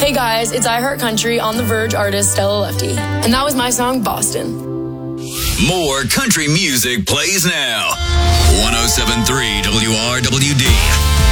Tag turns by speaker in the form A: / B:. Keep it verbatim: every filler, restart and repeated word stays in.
A: Hey guys, it's I Heart Country on The Verge artist Stella Lefty. And that was my song, Boston.
B: More country music plays now. one oh seven point three W R W D.